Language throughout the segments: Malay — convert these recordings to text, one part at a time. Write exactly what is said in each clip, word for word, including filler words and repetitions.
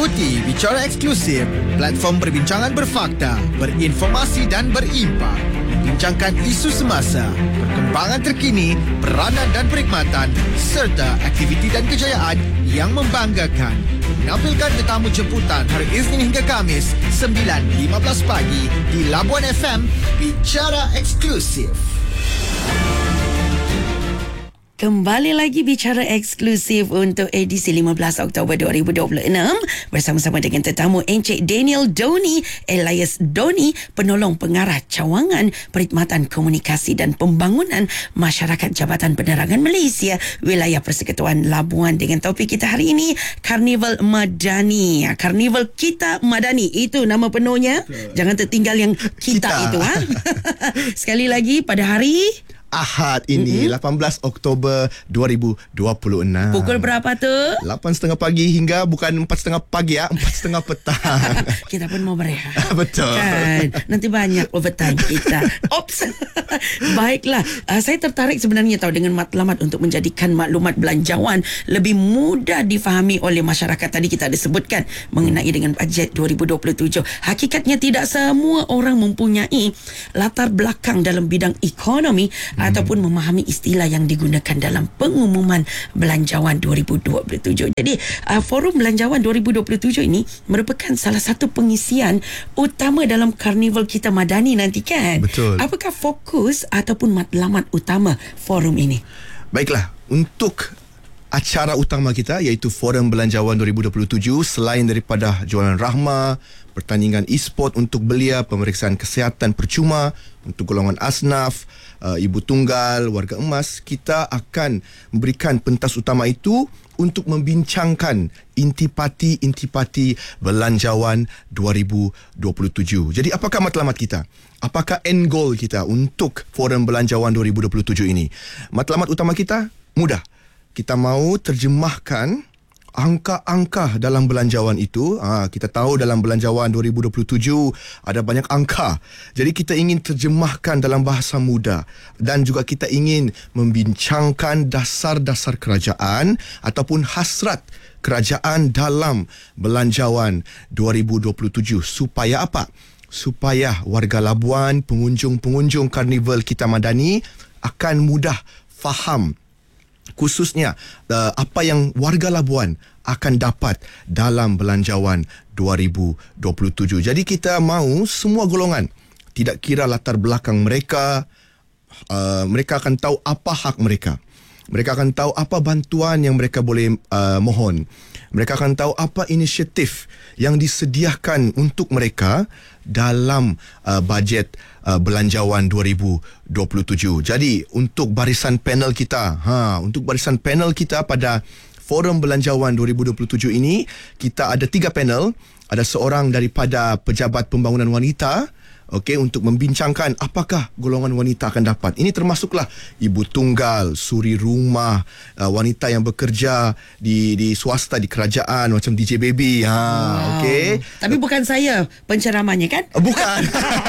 Ikuti Bicara Eksklusif, platform perbincangan berfakta, berinformasi dan berimpak. Membincangkan isu semasa, perkembangan terkini, peranan dan perkhidmatan serta aktiviti dan kejayaan yang membanggakan. Menampilkan tetamu jemputan hari Isnin hingga Kamis sembilan lima belas pagi di Labuan F M. Bicara Eksklusif. Kembali lagi Bicara Eksklusif untuk edisi lima belas Oktober dua ribu dua puluh enam bersama-sama dengan tetamu Encik Daniel Doni alias Doni, penolong pengarah cawangan Perkhidmatan Komunikasi dan Pembangunan Masyarakat Jabatan Penerangan Malaysia Wilayah Persekutuan Labuan, dengan topik kita hari ini Karnival Madani. Karnival Kita Madani, itu nama penuhnya. Jangan tertinggal yang kita, kita. itu ha. Sekali lagi pada hari Ahad ini, mm-hmm. lapan belas Oktober dua ribu dua puluh enam. Pukul berapa tu? lapan tiga puluh pagi hingga bukan empat tiga puluh pagi ya, empat tiga puluh petang. Kita pun mau berehat. Betul. Kan? Nanti banyak overtime kita. Ops. Baiklah, uh, saya tertarik sebenarnya tahu dengan matlamat untuk menjadikan maklumat belanjawan lebih mudah difahami oleh masyarakat. Tadi kita ada sebutkan mengenai dengan bajet dua ribu dua puluh tujuh. Hakikatnya tidak semua orang mempunyai latar belakang dalam bidang ekonomi Hmm. ataupun memahami istilah yang digunakan dalam pengumuman belanjawan dua ribu dua puluh tujuh. Jadi uh, forum belanjawan dua ribu dua puluh tujuh ini merupakan salah satu pengisian utama dalam Karnival Kita Madani nanti, kan? Betul. Apakah fokus ataupun matlamat utama forum ini? Baiklah, untuk acara utama kita iaitu Forum Belanjawan dua ribu dua puluh tujuh, selain daripada jualan rahma, pertandingan e-sport untuk belia, pemeriksaan kesihatan percuma untuk golongan asnaf, uh, ibu tunggal, warga emas, kita akan memberikan pentas utama itu untuk membincangkan intipati-intipati belanjawan dua ribu dua puluh tujuh. Jadi apakah matlamat kita? Apakah end goal kita untuk Forum Belanjawan dua ribu dua puluh tujuh ini? Matlamat utama kita mudah. Kita mahu terjemahkan angka-angka dalam belanjawan itu. Ha, kita tahu dalam belanjawan dua ribu dua puluh tujuh ada banyak angka. Jadi kita ingin terjemahkan dalam bahasa mudah, dan juga kita ingin membincangkan dasar-dasar kerajaan ataupun hasrat kerajaan dalam belanjawan dua ribu dua puluh tujuh. Supaya apa? Supaya warga Labuan, pengunjung-pengunjung Karnival Kita Madani akan mudah faham, khususnya uh, apa yang warga Labuan akan dapat dalam belanjawan dua ribu dua puluh tujuh. Jadi kita mahu semua golongan, tidak kira latar belakang mereka, uh, mereka akan tahu apa hak mereka. Mereka akan tahu apa bantuan yang mereka boleh uh, mohon. Mereka akan tahu apa inisiatif yang disediakan untuk mereka dalam uh, bajet uh, belanjawan dua ribu dua puluh tujuh. Jadi untuk barisan panel kita, ha, untuk barisan panel kita pada Forum Belanjawan dua ribu dua puluh tujuh ini, kita ada tiga panel. Ada seorang daripada Pejabat Pembangunan Wanita, okey, untuk membincangkan apakah golongan wanita akan dapat. Ini termasuklah ibu tunggal, suri rumah, uh, wanita yang bekerja di di swasta, di kerajaan macam D J Baby. Ha, wow. Okey. Tapi bukan saya penceramahnya, kan? Bukan.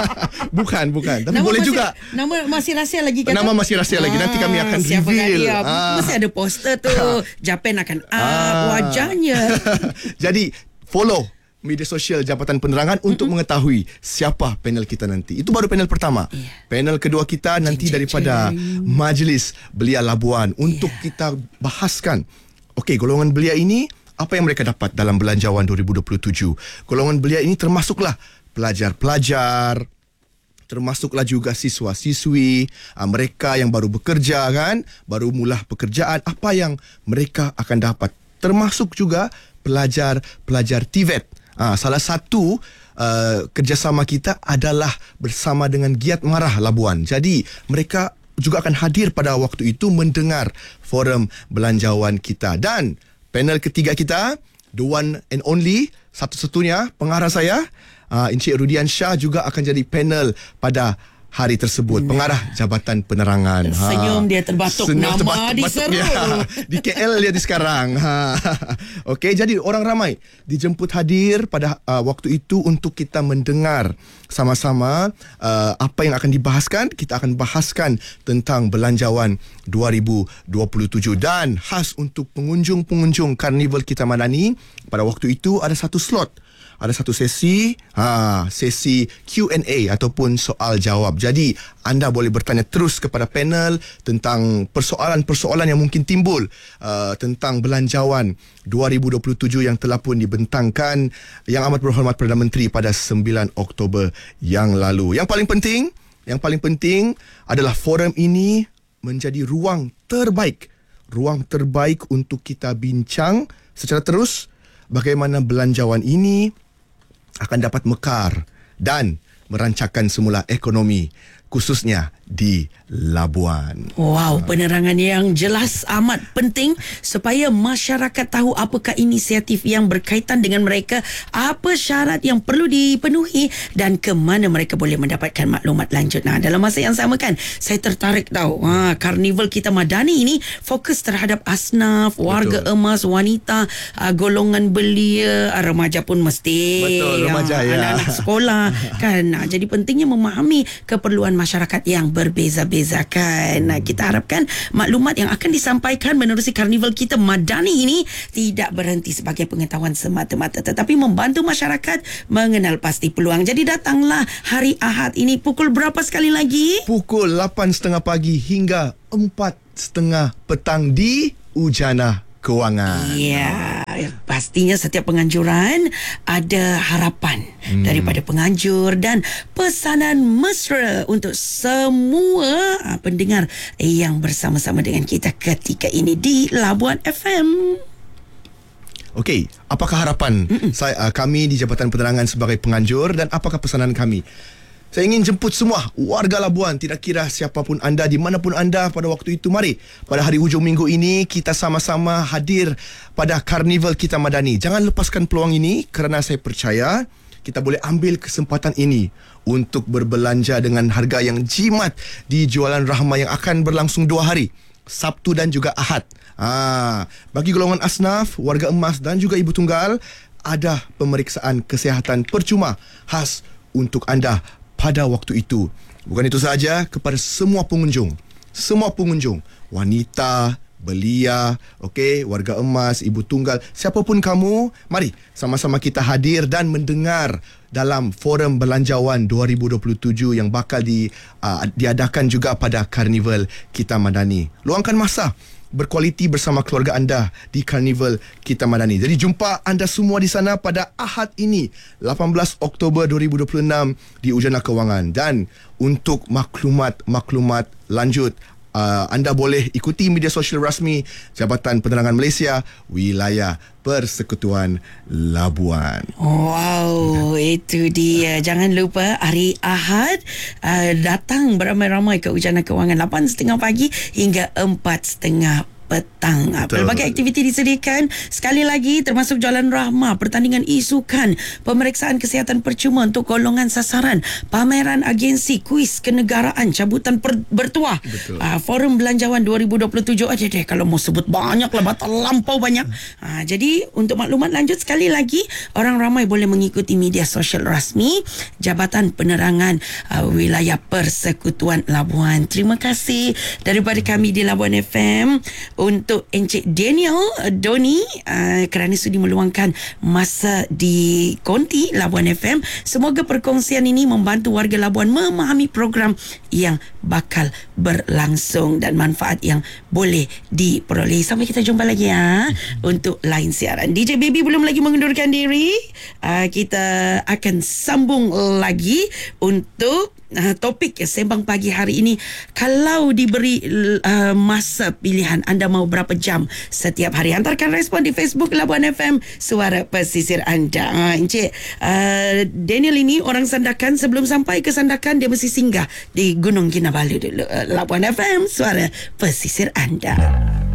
bukan, bukan. Tapi nama boleh masih, juga. Nama masih rahsia lagi, kan? Nama masih rahsia ah, lagi. Nanti kami akan reveal. Ah. Mesti ada poster tu. Japan akan up ah. wajahnya. Jadi follow media sosial Jabatan Penerangan mm-hmm. untuk mengetahui siapa panel kita nanti. Itu baru panel pertama. Yeah. Panel kedua kita nanti cing, daripada cing. Majlis Belia Labuan untuk yeah. kita bahaskan, okey, golongan belia ini apa yang mereka dapat dalam belanjawan dua ribu dua puluh tujuh. Golongan belia ini termasuklah pelajar-pelajar, termasuklah juga siswa-siswi, mereka yang baru bekerja, kan, baru mula pekerjaan, apa yang mereka akan dapat. Termasuk juga pelajar-pelajar T V E T. Ha, salah satu uh, kerjasama kita adalah bersama dengan Giat Marah Labuan. Jadi mereka juga akan hadir pada waktu itu mendengar forum belanjawan kita. Dan panel ketiga kita, the one and only, satu-satunya pengarah saya, uh, Encik Rudian Shah juga akan jadi panel pada hari tersebut. Pengarah Jabatan Penerangan. Senyum ha. dia terbatuk. Senyum nama diseru. Ya. Di K L dia di sekarang. Ha. Okey, jadi orang ramai dijemput hadir pada uh, waktu itu untuk kita mendengar sama-sama uh, apa yang akan dibahaskan. Kita akan bahaskan tentang belanjawan dua ribu dua puluh tujuh. Dan khas untuk pengunjung-pengunjung Karnival Kita Madani, pada waktu itu ada satu slot, ada satu sesi, ha, sesi Q and A ataupun soal jawab. Jadi anda boleh bertanya terus kepada panel tentang persoalan-persoalan yang mungkin timbul uh, tentang belanjawan dua ribu dua puluh tujuh yang telah pun dibentangkan Yang Amat Berhormat Perdana Menteri pada sembilan Oktober yang lalu. Yang paling penting, yang paling penting adalah forum ini menjadi ruang terbaik, ruang terbaik untuk kita bincang secara terus bagaimana belanjawan ini akan dapat mekar dan merancangkan semula ekonomi, khususnya di Labuan. Wow, penerangan yang jelas amat penting supaya masyarakat tahu apakah inisiatif yang berkaitan dengan mereka, apa syarat yang perlu dipenuhi dan ke mana mereka boleh mendapatkan maklumat lanjut. Nah, dalam masa yang sama kan, saya tertarik tahu, ha, Karnival kita Madani ini fokus terhadap asnaf, warga Betul. emas, wanita, uh, golongan belia, uh, remaja pun mesti. Betul, remaja, Ah, ya. anak-anak sekolah kan. Nah, jadi pentingnya memahami keperluan masyarakat yang berbeza-beza kan. Nah, kita harapkan maklumat yang akan disampaikan menerusi Karnival kita Madani ini tidak berhenti sebagai pengetahuan semata-mata, tetapi membantu masyarakat mengenal pasti peluang. Jadi datanglah hari Ahad ini pukul berapa sekali lagi? Pukul lapan tiga puluh pagi hingga empat tiga puluh petang di Ujana Kewangan. Ya, pastinya setiap penganjuran ada harapan hmm. daripada penganjur dan pesanan mesra untuk semua uh, pendengar yang bersama-sama dengan kita ketika ini di Labuan F M. Okey, apakah harapan saya, uh, kami di Jabatan Penerangan sebagai penganjur dan apakah pesanan kami? Saya ingin jemput semua warga Labuan, tidak kira siapapun anda, di manapun anda pada waktu itu. Mari pada hari hujung minggu ini kita sama-sama hadir pada Karnival kita Madani. Jangan lepaskan peluang ini kerana saya percaya kita boleh ambil kesempatan ini untuk berbelanja dengan harga yang jimat di Jualan Rahmah yang akan berlangsung dua hari, Sabtu dan juga Ahad. Ah, bagi golongan asnaf, warga emas dan juga ibu tunggal, ada pemeriksaan kesihatan percuma khas untuk anda pada waktu itu. Bukan itu sahaja, kepada semua pengunjung, semua pengunjung, wanita, belia, okey, warga emas, ibu tunggal, siapapun kamu, mari sama-sama kita hadir dan mendengar dalam Forum Belanjawan dua ribu dua puluh tujuh yang bakal di, uh, diadakan juga pada Karnival kita Madani. Luangkan masa berkualiti bersama keluarga anda di Karnival kita Madani. Jadi jumpa anda semua di sana pada Ahad ini, lapan belas Oktober dua ribu dua puluh enam di Ujana Kewangan. Dan untuk maklumat-maklumat lanjut, uh, anda boleh ikuti media sosial rasmi Jabatan Penerangan Malaysia Wilayah Persekutuan Labuan. Wow, itu dia. Jangan lupa hari Ahad uh, datang beramai-ramai ke Ujana Kewangan lapan tiga puluh pagi hingga empat tiga puluh petang. Betul. Pelbagai aktiviti disediakan. Sekali lagi termasuk Jualan Rahmah, pertandingan isukan, pemeriksaan kesihatan percuma untuk golongan sasaran, pameran agensi, kuis kenegaraan, cabutan per- bertuah, uh, Forum Belanjawan dua ribu dua puluh tujuh. Aja deh kalau mau sebut banyak lah, batal lampau banyak. Uh, jadi untuk maklumat lanjut sekali lagi, orang ramai boleh mengikuti media sosial rasmi Jabatan Penerangan uh, Wilayah Persekutuan Labuan. Terima kasih daripada kami di Labuan F M untuk Encik Daniel Doni uh, kerana sudi meluangkan masa di Konti Labuan F M. Semoga perkongsian ini membantu warga Labuan memahami program yang bakal berlangsung dan manfaat yang boleh diperoleh. Sampai kita jumpa lagi ya untuk lain siaran. D J Baby belum lagi mengundurkan diri. Uh, kita akan sambung lagi untuk Uh, topik sembang pagi hari ini. Kalau diberi uh, masa pilihan, anda mau berapa jam setiap hari? Hantarkan respon di Facebook Labuan F M, suara pesisir anda. uh, Encik uh, Daniel ini orang Sandakan. Sebelum sampai ke Sandakan, dia mesti singgah di Gunung Kinabalu dulu. uh, Labuan F M, suara pesisir anda.